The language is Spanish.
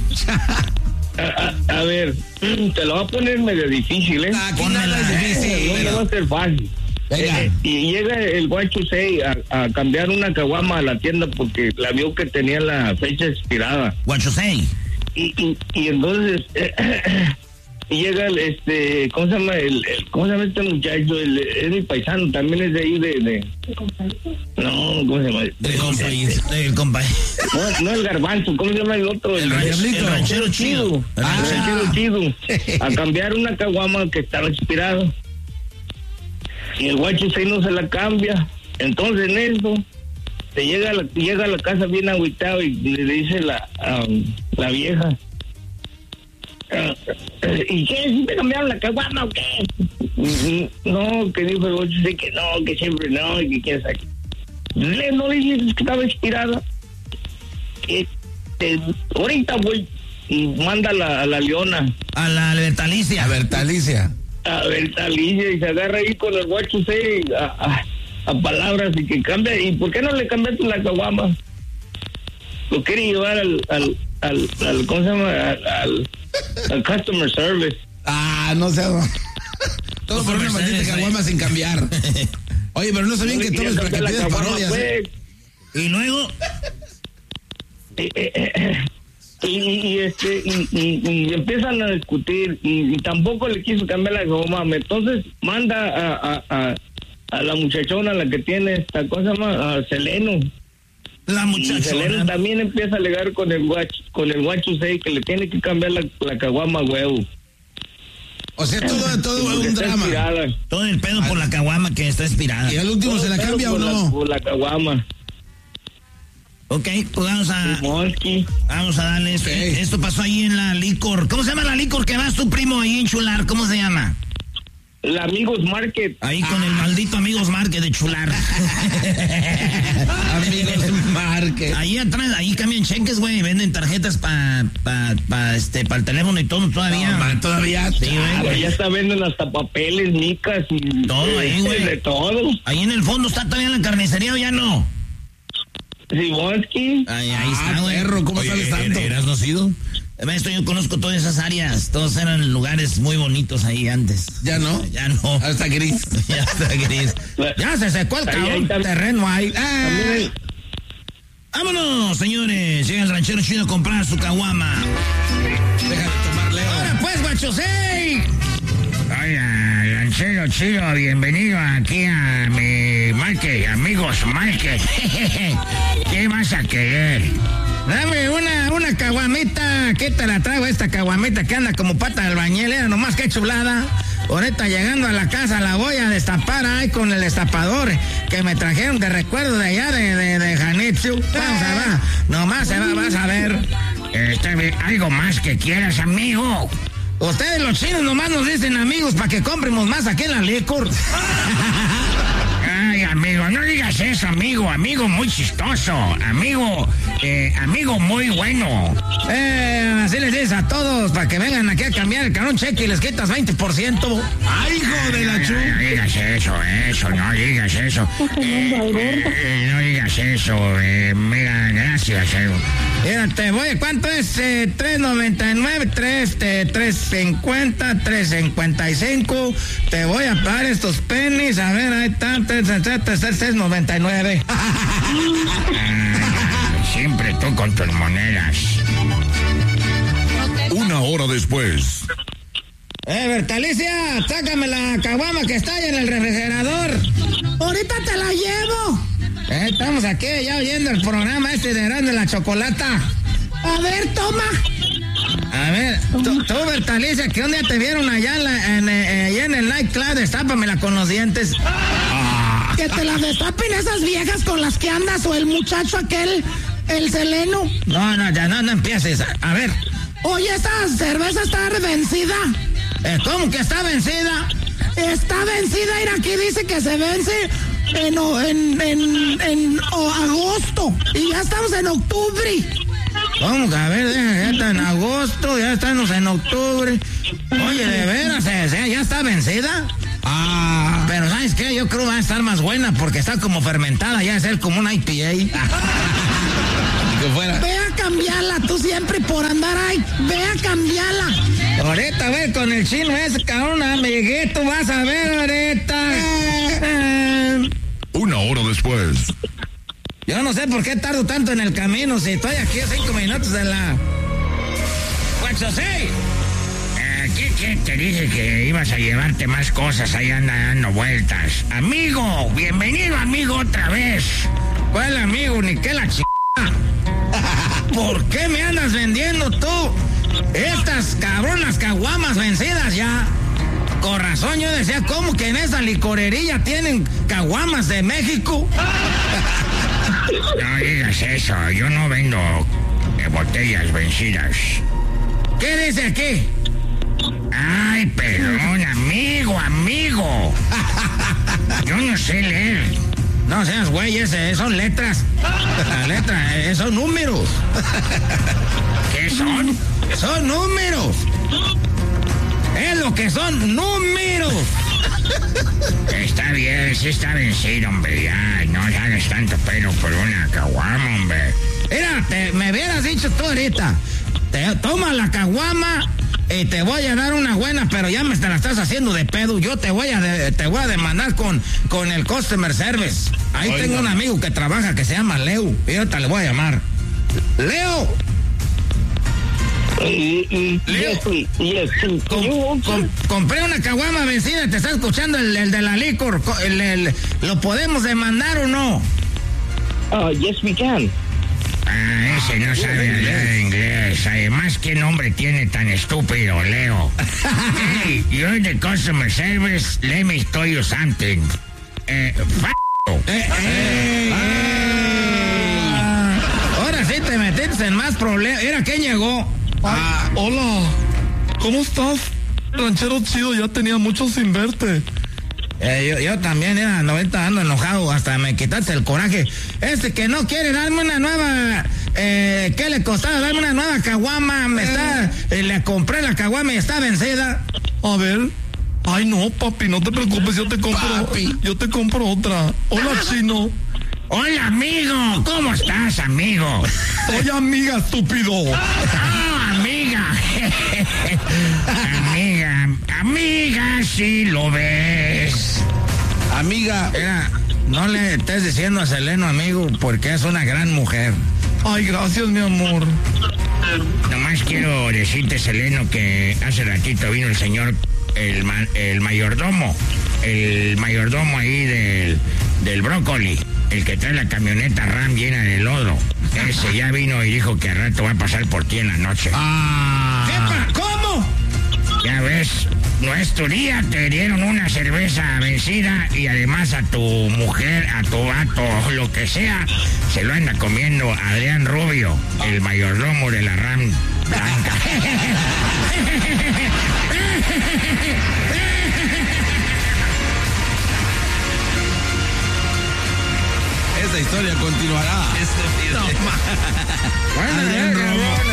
A ver, te lo voy a poner medio difícil, ¿eh? Aquí nada es difícil. No va a ser fácil. Y llega el guacho 6 a cambiar una caguama a la tienda porque la vio que tenía la fecha expirada. Guacho 6. Y entonces y llega ¿cómo se llama cómo se llama este muchacho? Es mi paisano, también es de ahí de no, ¿cómo se llama? El compañero. No el garbanzo, ¿cómo se llama el otro? El ranchero chido. El ranchero chido. A cambiar una caguama que estaba expirada. Y el guacho 6 no se la cambia. Entonces en eso llega a la casa bien agüitado y le dice la vieja, ¿y qué? ¿Si te cambiaron la caguama o qué? No, que dijo el guacho 6 que no, que siempre no, y que quién sabe. No le dices que estaba expirada. Ahorita voy y manda a la Leona. A la Bertalicia. A Bertalicia. Y se agarra ahí con el guacho 6 a palabras y que cambia. ¿Y por qué no le cambiaste la caguama? Lo quiere llevar al ¿cómo se llama? Al customer service. No sé. Todo por una maldita caguama sin cambiar. Oye, pero no sabían que todos para que pidas parodias. Y luego y empiezan a discutir y tampoco le quiso cambiar la caguama. Entonces manda a la muchachona, la que tiene esta cosa, a Seleno. La muchachona. Y Seleno también empieza a alegar con el guacho 6 que le tiene que cambiar la caguama, huevo. O sea, todo un drama. Expirada. Todo el pedo por la caguama que está expirada. ¿Y al último se la cambia o no? Por la caguama. Ok, pues vamos a darle esto. Esto pasó ahí en la licor. ¿Cómo se llama la licor que vas tu primo ahí en Chular? ¿Cómo se llama? La Amigos Market. Ahí con el maldito Amigos Market de Chular. Amigos Market. Ahí atrás, ahí cambian cheques, güey. Venden tarjetas para el teléfono y todo todavía. No, todavía. Sí, güey. Ya está venden hasta papeles, micas y todo ahí, güey. De todo. Ahí en el fondo está todavía la carnicería o ya no. Simonski. Ahí está, güey. Perro, ¿cómo sabes tanto? ¿Eras nacido? Esto yo conozco todas esas áreas. Todos eran lugares muy bonitos ahí antes. ¿Ya no? Ya no. Ahora está gris. Ya está gris. Ya se secó el cabrón. Terreno ahí. Vámonos, señores. Llega el ranchero chido a comprar su caguama. Déjame tomarle. Ahora pues, guachosei. Oiga, ranchero chido, bienvenido aquí a mi market, Amigos Market. ¿Qué vas a querer? Dame una caguamita. ¿Qué te la traigo esta caguamita que anda como pata de albañil? Era nomás que chulada. Ahorita llegando a la casa la voy a destapar ahí con el destapador que me trajeron de recuerdo de allá de Janitzio. Vamos a ver. Nomás se va, vas a ver. ¿Algo más que quieras, amigo? Ustedes los chinos nomás nos dicen amigos para que compremos más aquí en la licor. Ay, amigo, no digas eso, amigo. Amigo muy chistoso. Amigo muy bueno. Así les dices a todos para que vengan aquí a cambiar el carón cheque y les quitas 20%. ¡Ay, hijo de la chu! No digas eso, no digas eso. No digas eso, mira, gracias, Mira, te voy, ¿cuánto es? 3.99, 3.50, 3.55. Te voy a pagar estos pennies. A ver, ahí está, 3.99. Siempre tú con tus monedas. Una hora después. Bertalicia, sácame la caguama que está ahí en el refrigerador. Ahorita te la llevo. Estamos aquí ya oyendo el programa de Grande la Chocolata. A ver, toma. A ver, tú Bertalicia, que un día te vieron allá en el nightclub, destápamela con los dientes. Que te las destapen esas viejas con las que andas o el muchacho aquel, el Seleno. No, ya no empieces. A ver. Oye, esta cerveza está vencida. ¿Cómo que está vencida? Está vencida, mira, aquí dice que se vence en agosto y ya estamos en octubre. ¿Cómo que? A ver, ya está en agosto, ya estamos en octubre. Oye, ¿de veras? ¿Ya está vencida? Pero ¿sabes qué? Yo creo que va a estar más buena porque está como fermentada, ya es como una IPA. Que fuera. Ve acá, cambiarla, tú siempre por andar ahí, ve a cambiarla. Ahorita ve con el chino ese, cabrón, amiguito, vas a ver ahorita. Una hora después. Yo no sé por qué tardo tanto en el camino, si estoy aquí a 5 minutos de la... ¡Guacho, sí! ¿Qué te dije que ibas a llevarte más cosas? Ahí anda dando vueltas. Amigo, bienvenido, amigo, otra vez. ¿Cuál amigo? Ni qué la ¿Por qué me andas vendiendo tú estas cabronas caguamas vencidas ya? Con razón yo decía, ¿cómo que en esa licorería tienen caguamas de México? No digas eso, yo no vendo botellas vencidas. ¿Qué dice aquí? Ay, perdón, amigo. Yo no sé leer. No seas güey, son letras. La letra, son números. ¿Qué son? Son números. Es lo que son números. Está bien, sí está vencido, hombre. Ya, no hagas tanto pelo por una caguama, hombre. Mira, me hubieras dicho tú ahorita. Toma la caguama y te voy a dar una buena, pero ya te la estás haciendo de pedo. Yo te voy a demandar con el customer service. Ahí tengo un amigo que trabaja que se llama Leo. Y ahorita le voy a llamar. ¡Leo! Compré una caguama vencida, te está escuchando el de la licor. ¿Lo podemos demandar o no? Yes, we can. Ese no sabe hablar inglés. Además, ¿qué nombre tiene tan estúpido, Leo? Hey, you're the customer service. Let me tell you something. Ahora sí te metiste en más problemas. Era ¿quién llegó? Hola, ¿cómo estás? Ranchero chido, ya tenía mucho sin verte. Yo también ahorita ando enojado, hasta me quitaste el coraje. Que no quiere darme una nueva, ¿qué le costaba darme una nueva caguama? Le compré la caguama y está vencida. A ver, ay no, papi, no te preocupes, yo te compro otra. Hola, chino. Hola, amigo, ¿cómo estás, amigo? Soy amiga, estúpido. Amiga. Amiga, si lo ves. Amiga. Mira, no le estés diciendo a Seleno amigo, porque es una gran mujer. Ay, gracias, mi amor. Nomás quiero decirte, Seleno, que hace ratito vino el señor, el mayordomo ahí del brócoli, el que trae la camioneta Ram llena de lodo. Ese ya vino y dijo que al rato va a pasar por ti en la noche. ¿Cómo? Ya ves, no es tu día, te dieron una cerveza vencida y además a tu mujer, a tu vato, lo que sea, se lo anda comiendo Adrián Rubio, el mayordomo de la Ram blanca. Esta historia continuará. Adrián Rubio.